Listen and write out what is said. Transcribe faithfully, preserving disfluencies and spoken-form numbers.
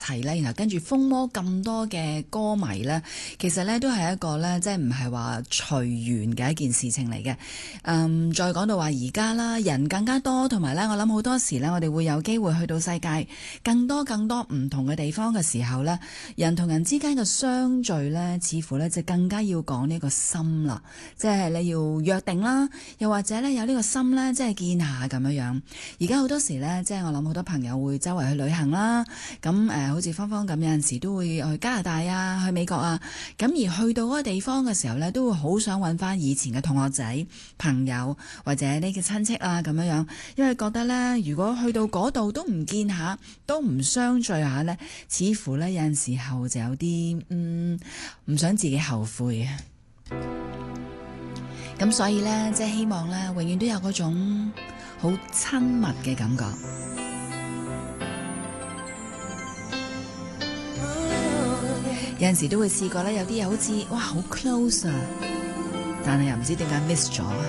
題咧，然後跟住風魔咁多嘅歌迷咧，其實咧都係一個咧，即係唔係話隨緣嘅一件事情嚟嘅。嗯，再講到話而家啦，人更加多，同埋咧，我諗好多時咧，我哋會有機會去到世界更多更多唔同嘅地方嘅時候咧，人同人之間嘅相聚咧，似乎咧就更加要講呢個心啦，即係你要約定啦，又或者咧有呢個心咧，即係見下咁樣樣。而家好多時咧，即係我諗好多朋友會周圍去旅行啦，咁誒。呃好似芳芳咁有陣時都會去加拿大啊，去美國啊，咁而去到嗰個地方嘅時候呢，都會好想揾翻以前嘅同學仔、朋友或者呢個親戚啊咁樣樣，因為覺得呢，如果去到嗰度都唔見下，都唔相聚下呢，似乎呢有陣時候就有啲嗯唔想自己後悔啊。咁所以呢，即係希望呢，永遠都有嗰種好親密嘅感覺。有陣時都會試過咧，有啲嘢好似哇好 close 啊，但係又唔知點解 miss 咗。